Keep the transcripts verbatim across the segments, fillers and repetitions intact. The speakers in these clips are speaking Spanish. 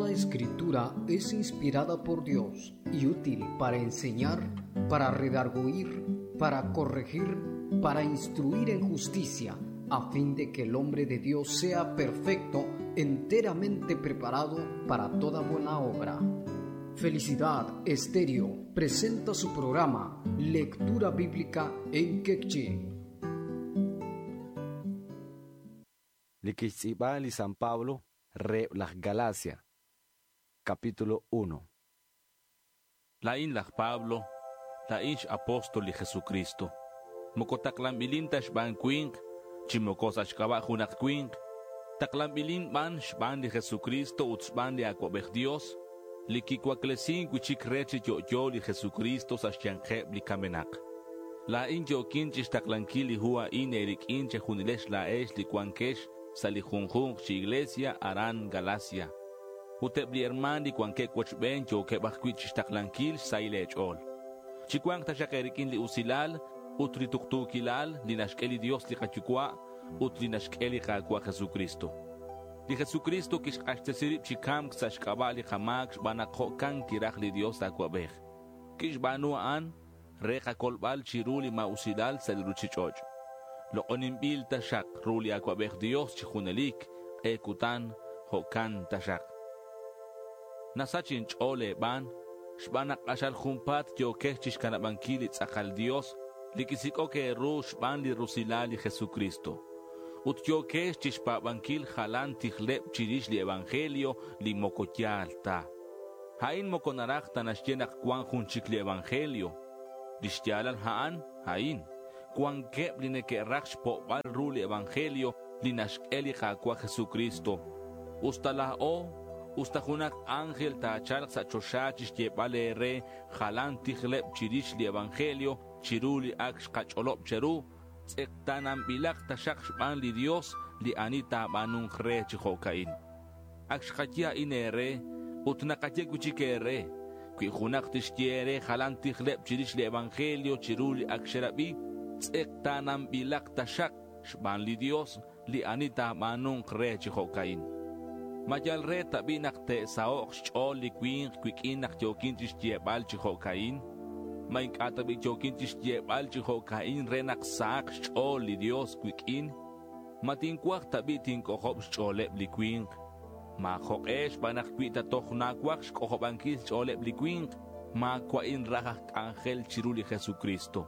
Toda escritura es inspirada por Dios y útil para enseñar, para redarguir, para corregir, para instruir en justicia, a fin de que el hombre de Dios sea perfecto, enteramente preparado para toda buena obra. Felicidad Estéreo presenta su programa Lectura Bíblica en Quechua. Liquitzibali San Pablo, Re las Galacia, capítulo uno. La in las Pablo, la inch apóstol de Jesucristo. Mokotaklambilin tashban quink, chimokosach kabajunak quink, taklambilin man shban de Jesucristo utsban de aquabej Dios, likikwaklesin kuchik reche yo yo de Jesucristo sashyanjeb likamenak. La in yo kinchish taklankili hua in erik inche junilesh la esh likwankesh, salijunjung chi iglesia aran Galacia. Utebli herman di kwanke kwachben yo ke bakwichish taklankil sailech ol. Chikwang tashakerikin li usilal, utri tuktukilal, li nashkeli Dios li kachukwa, utri nashkeli kakwa Jesucristo. Li Jesucristo kish ashtesirip chikam ksashkaba li hamak banakhokan kirach li Dios akwabej. Kish banuan, reja kolbal chiruli ma usilal saliruchichoch. Lo onimbil tashak ruli akwabej Dios chihunelik, ekutan, hokan tashak. Nasachin chole ban, shbanak ashal jumpat yo kechich kanabankili tzakal Dios, likisiko ke ru shban li rusilali Jesucristo. Ut yo kechich pa bankil halan tihlep chirish li evangelio li mokotyal ta. Hain mokonarak tanashyenak kwan junchik li evangelio. Lishtialal haan, hain. Kwan kep li nekeraksh po bal ru li evangelio li nashkeli kakwa Jesucristo. Ustalah o, Ustajunak ángel tachar sa choshachish yebale re jalan tihlep chirish li evangelio chiruli aksh kacholop cheru tzektanam bilak tashak shban li Dios li anita banun re chihokain aksh kachia ine re utnakachie kuchike re kui junak tishtiere jalan tihlep chirish li evangelio chiruli aksherabi tzektanam bilak tashak shban li Dios li anita banun re chihokain. Mayal re tabi nakte saok chol li queen quikin nak jokin tistiebal chihokain. Main katabi jokin tistiebal chihokain re nak sak chol li Dios quikin. Matin kwak tabi tin kohop choleb li queen. Ma hokesh banak kwita toch na kwak kohobankis choleb li queen. Ma kwain rahak angel chiruli Jesucristo.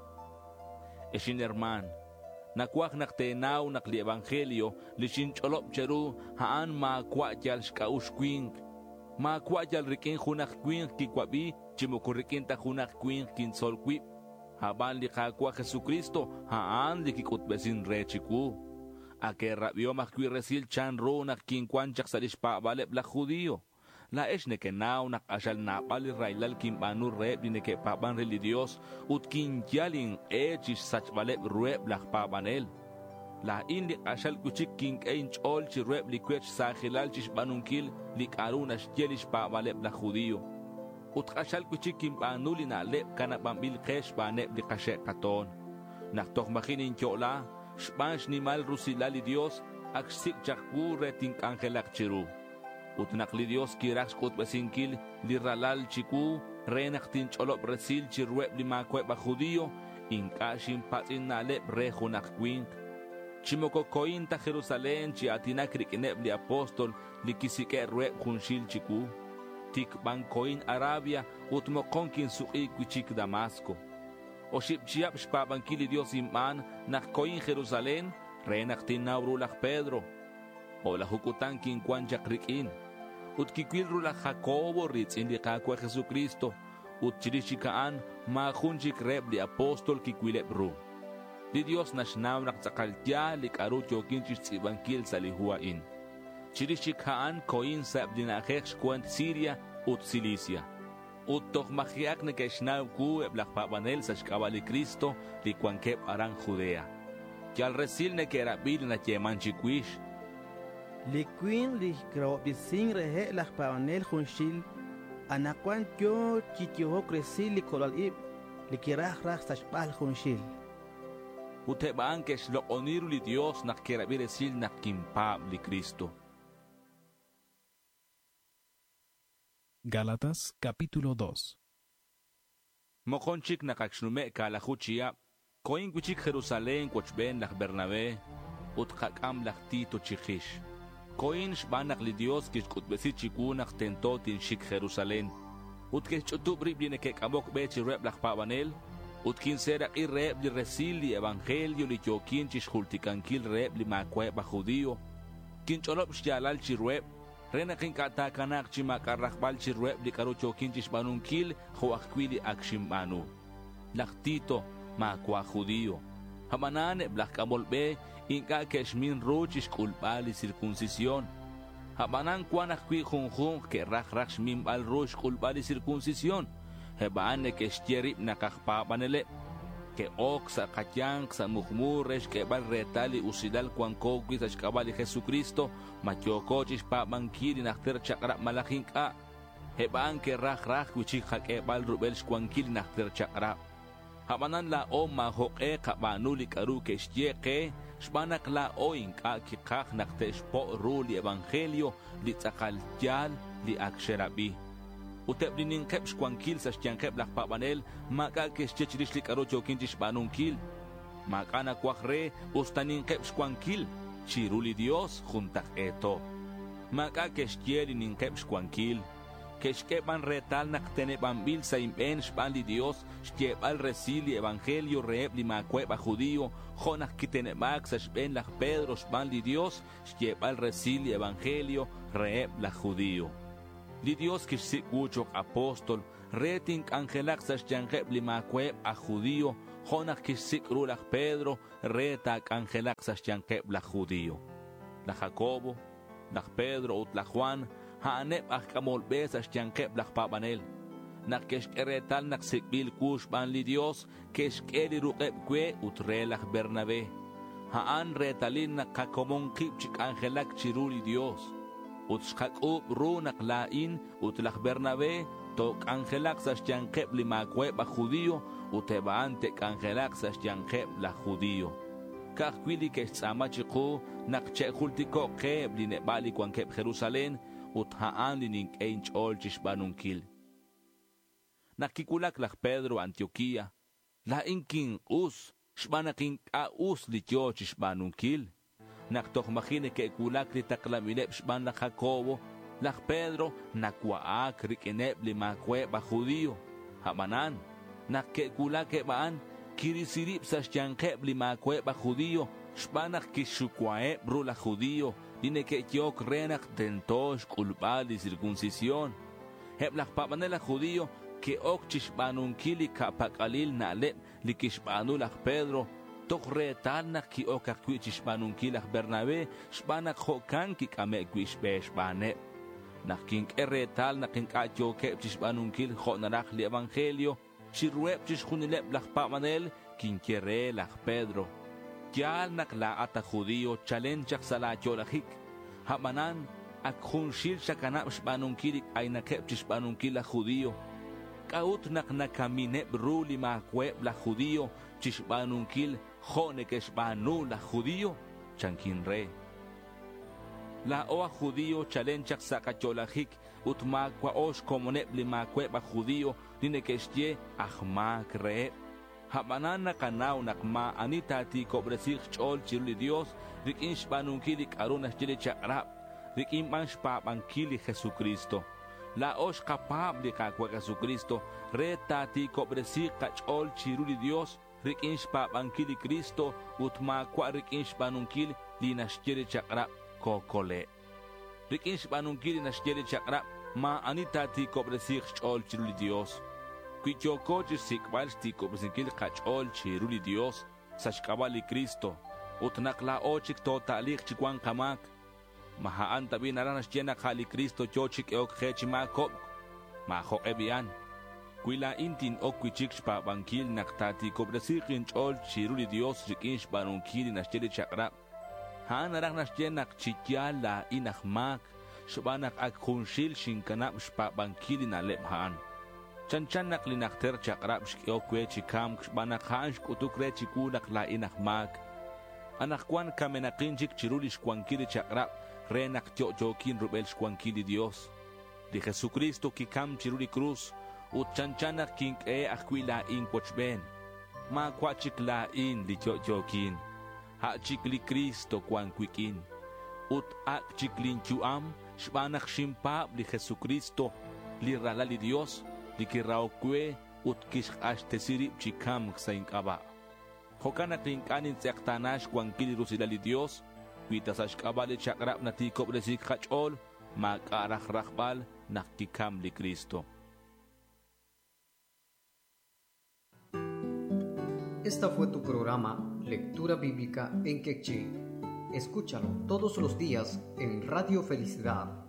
Eshin herman. Nakwak naktenaw nakli evangelio li sincholop cheru haan ma kwakyal shkaush kwing. Ma kwakyal rikin hunak kwing kikwabi chimukurikin ta hunak kwing kinsol kwip. Haban li kakwa Jesucristo haan li kikutbesin rechiku. Ake rabio makwi resil chan ro nak kinkwanchak sa lishpa balep la judío. La esh neke naw nak ashal napal railal kimbanu rep ni neke paban reli Dios ut kinkyalin echish sach balep ruep lak pabanel. La indi ashal kuchik king ein chol chi ruep likwech sa khilal chish banunkil lik arunash jelish pa balep la judío. Ut ashal kuchik kimbanu li na lep kana bambil kesh banep li kashe katon. Nak tok makinin kyola shbansh ni mal rusilali Dios aksik chakku retink angelak chiru. Utnak li Dios kiraks kot besinkil li ralal chiku renak tin cholop resil chirweb li makweb ba judío inkashin patin nalep rejunak kwink. Chimoko koin ta Jerusalén chi atinak rikineb li apostol li kisike rweb junshil chiku. Tik bankoin Arabia utmokon kin suki kwichik Damasco. O shipchiap shpabankil li Dios iman nak koin Jerusalén renak tin naurulak Pedro. O la hukutan kin kwanchak rikin. Ut kikwilru la Jacobo ritz indi kakwa Jesucristo. Ut chirishikaan ma junchik reb li apostol kikwileb ru. Li Dios nashnaw nak tsakaltya li karut yokinchis tsibankil sa lihuain. Chirishikaan koin sa abdinakek kwant Syria ut Cilicia. Ut tokmahiak ne keshnaw ku eblak pabanel sa shkabali Cristo li kwankep arang Judea. Kial resil ne kerabil na yeman chikwish. Liquin li creo bisin rehe la pavanel junshil anakwan yo chityo cresil li kolal ib li kirah rah sashpal junshil. Utebaan kesh lo oniru li Dios nak kerabiresil nak kimpab li Cristo. Gálatas capítulo dos. Mokonchik nakakshnume kalahuchia, koin kuchik Jerusalén kochben lach Bernabé, utkakam lach Tito chichish. Koin shbanak li Dios kish kutbesi chikunak tentotin shik Jerusalén. Utkesh chutubri bline ke kamok bechi rep lach pavanel, utkin serak i rep li resil li evangelio li tiokin chish hultikankil rep li makweba judío. Kin cholop shjalal chi rep, rena kin katakanak chi makarrakbal chi rep li karu tiokin chish banunkil huakwili akshim manu. Lach Tito makwa judío. Hamanane blach kamolbe inka keshmin ruchish kulpali circuncisión. Habanan kuanak kui junjun ke rach rach mimbal ruch kulpali circuncisión. Hebane keshtierip nakakpapanele. Que oxa kachang sa mukmuresh ke bal retali usidal kuankogwis ashkabali Jesucristo matyokochish papankiri nakter chakra malakinka. Heban ke rach rach kuchik hake bal rubelsh kuankiri nakter chakra. Habanan la o mahoke kabanuli karu keshtye shbanak la o inka kikak nakteshpo ruli evangelio li tzakal jal li aksherabi. Uteblinin kep shkwankil sa shtiankep lak pabanel maka keshtechirish li karu chokintish banunkil. Maka na kwakre ustanin kep shkwankil chiruli Dios juntak eto. Maka keshtierinin kep shkwankil. Keshkepan retal naktene bambil sa impen shpan li Dios shkebal resili evangelio reeb li makweba judío jonak kitene mak sa shpen lach Pedro shpan li Dios shkebal resili evangelio reeb la judío. Li Dios kishsik uchok apostol retink angelak sa shtiankeb li makweb a judío jonak kishsik rulach Pedro retak angelak sa shtiankeb la judío. La Jacobo, la Pedro ut la Juan haanep ak kamolbes ashtiankep lach papanel. Nak keshkeretal nak sikbil kush ban li Dios keshkeri ruqeb kwe utre lach Bernabé. Haan retalin nak kakomon kipchik angelak chiruli Dios. Ut shkakub ru nak lain ut lach Bernabé tok angelak sa ashtiankep li makweb a judío utebaante angelak sa ashtiankep la judío. Kakwili keshtzama chiku nak chehultiko keb li nebali kwankep Jerusalén ut haan lining einch olchish banunkil. Nakikulak lach Pedro Antioquia, la inkin us, shbanakin a us litiochish banunkil. Naktok machine ke kulak li taklamilep shban lach Jacobo, lach Pedro nakwaak rikinep li makweba judío. Hamanan, nakke kulak e baan, kirisirip sa shtiankep li makweba judío, shbanak kishukwaep ru la judío, dine que tiok renak tentosh kulpali circuncisión. Heblach papanela judío que ok chishbanunkili kapakalil nalep li kishbanulach Pedro tok retalnak ki ok akwi chishbanunkilach Bernabé shbanak hokanki kame kwishbe shbanep. Nakink eretal nakink atyo kep chishbanunkil honarach li evangelio chiruep chishunilep lach papanel kinkere lach Pedro. Yal nakla ata judío chalenchak salatyo lachik. Hamanan ak hunshil shakanap shbanunkilik ay nakep chishbanunkil la judío. Kaut nak nakaminep ruli makweb la judío chishbanunkil jone ke shbanu la judío chankin re. La oa judío chalenchak sakatyo lachik ut makwa osh komonep li makweb a judío dine keshtie ahmak re. Hamanan na kanaw nakma anita ti kobresik chol chiruli Dios rikin shbanunkilik arunas chili chakrap rikin man shpapankili Jesucristo. La osh kapab di kakwa Jesucristo reta ti kobresik kachol chiruli Dios rikin shpapankili Cristo utmakwa rikin shbanunkil li nashchili chakrap kokole. Rikin shbanunkili nashchili chakrap ma anita ti kobresik chol chiruli Dios. Kuichoko chisikbal stiko besinkil kachol chiruli Dios sashkabali Cristo utnakla ochik totalik chikwan kamak mahaan tabi naranas chena khali Cristo chochik eok hechimakop maho ebian kuila intin ok kuichik shpa bankil naktati kobresikin chol chiruli Dios rikinsh banunkili nashcheli chakra haan naranas chena chikyala inakmak shbanak ak khunshil shinkanap shpa bankili nalep haan Chanchan nak linakter chakrap shkiokwe chikam banak hansh kutukre chikunak la inakmak. Anakwan kamenakinjik chiruli shkwankili chakrap renak tiojokin rubel shkwankili Dios. li Jesucristo kikam chiruri cruz ut chanchana king e aquila in pochben ma kwachik la in li tiokin ha chik li Cristo kwan kwikin ut ak chik lin chuam shbanak shimpab li Jesucristo li rala li Dios li kirao kwe ut kish ashtesiri chikam sa inkaba hokana kinkanin tsektanash kwan kilirusila li Dios Witas kabali chakrap na tikop resik kachol, mag-arach-rakbal nakikam li Cristo. Esta fue tu programa Lectura Bíblica en Quechí. Escúchalo todos los días en Radio Felicidad